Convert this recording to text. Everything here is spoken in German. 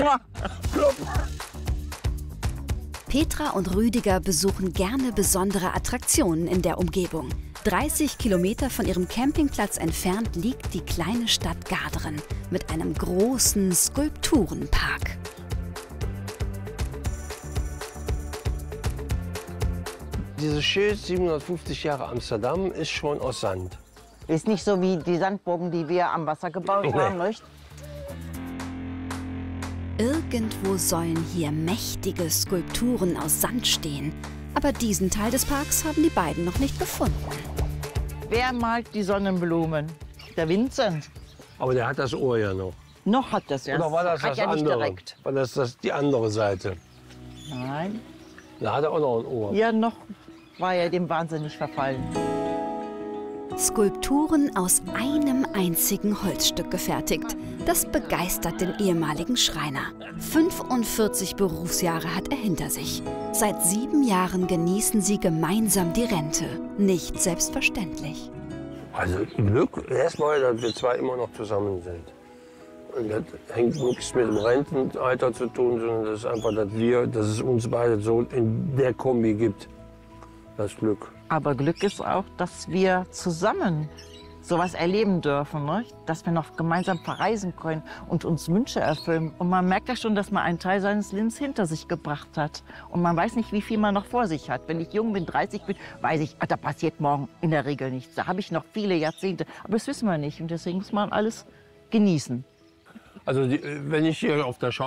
Petra und Rüdiger besuchen gerne besondere Attraktionen in der Umgebung. 30 Kilometer von ihrem Campingplatz entfernt liegt die kleine Stadt Garderen mit einem großen Skulpturenpark. Dieses Schild 750 Jahre Amsterdam ist schon aus Sand. Ist nicht so wie die Sandburgen, die wir am Wasser gebaut haben, nicht? Irgendwo sollen hier mächtige Skulpturen aus Sand stehen. Aber diesen Teil des Parks haben die beiden noch nicht gefunden. Wer malt die Sonnenblumen? Der Vincent. Aber der hat das Ohr ja noch. Noch hat das ja. Oder war das hat das ja nicht andere? direkt. War das die andere Seite? Nein. Da hat er auch noch ein Ohr. Ja, noch war er dem wahnsinnig verfallen. Skulpturen aus einem einzigen Holzstück gefertigt. Das begeistert den ehemaligen Schreiner. 45 Berufsjahre hat er hinter sich. Seit 7 Jahren genießen sie gemeinsam die Rente. Nicht selbstverständlich. Also Glück erstmal, dass wir zwei immer noch zusammen sind. Und das hängt nichts mit dem Rentenalter zu tun, sondern das ist einfach, dass es uns beide so in der Kombi gibt. Das Glück. Aber Glück ist auch, dass wir zusammen sowas erleben dürfen, ne? Dass wir noch gemeinsam verreisen können und uns Wünsche erfüllen. Und man merkt ja schon, dass man einen Teil seines Lebens hinter sich gebracht hat. Und man weiß nicht, wie viel man noch vor sich hat. Wenn ich jung bin, 30 bin, weiß ich, da passiert morgen in der Regel nichts. Da habe ich noch viele Jahrzehnte. Aber das wissen wir nicht. Und deswegen muss man alles genießen. Also wenn ich hier auf der